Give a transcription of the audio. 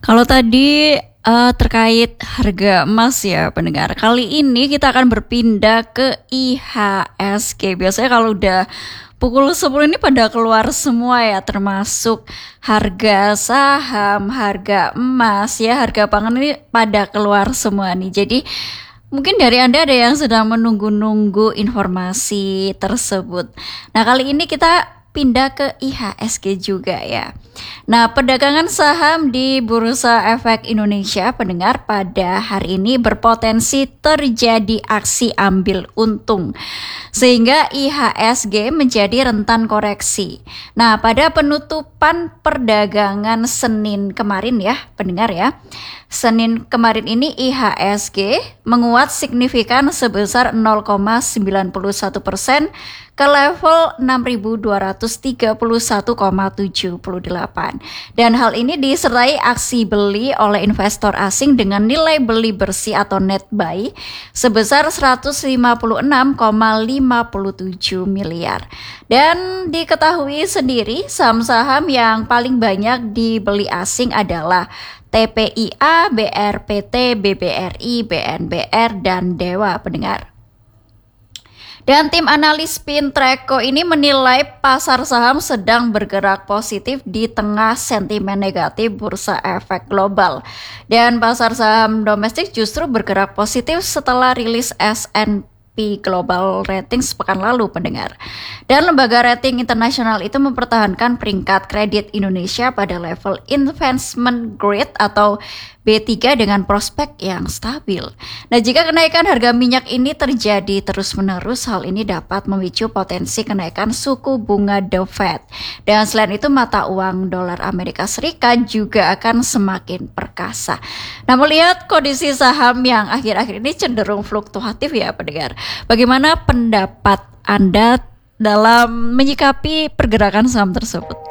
Kalau tadi terkait harga emas ya pendengar, kali ini kita akan berpindah ke IHSG. Biasanya kalau udah pukul 10 ini pada keluar semua ya, termasuk harga saham, harga emas ya, harga pangan ini pada keluar semua nih. Jadi mungkin dari Anda ada yang sedang menunggu-nunggu informasi tersebut. Nah, kali ini kita pindah ke IHSG juga ya. Nah, perdagangan saham di Bursa Efek Indonesia pendengar pada hari ini berpotensi terjadi aksi ambil untung sehingga IHSG menjadi rentan koreksi. Nah, pada penutupan perdagangan Senin kemarin ya pendengar ya, Senin kemarin ini IHSG menguat signifikan sebesar 0,91% ke level 6.231,78. Dan hal ini disertai aksi beli oleh investor asing dengan nilai beli bersih atau net buy sebesar 156,57 miliar. Dan diketahui sendiri saham-saham yang paling banyak dibeli asing adalah TPIA, BRPT, BBRI, BNBR, dan Dewa pendengar. Dan tim analis Pintreko ini menilai pasar saham sedang bergerak positif di tengah sentimen negatif bursa efek global. Dan pasar saham domestik justru bergerak positif setelah rilis S&P Global Ratings pekan lalu pendengar. Dan lembaga rating internasional itu mempertahankan peringkat kredit Indonesia pada level investment grade atau B3 dengan prospek yang stabil. Nah, jika kenaikan harga minyak ini terjadi terus-menerus, hal ini dapat memicu potensi kenaikan suku bunga The Fed. Dan selain itu, mata uang dolar Amerika Serikat juga akan semakin perkasa. Nah, melihat kondisi saham yang akhir-akhir ini cenderung fluktuatif ya pendengar, bagaimana pendapat Anda dalam menyikapi pergerakan saham tersebut?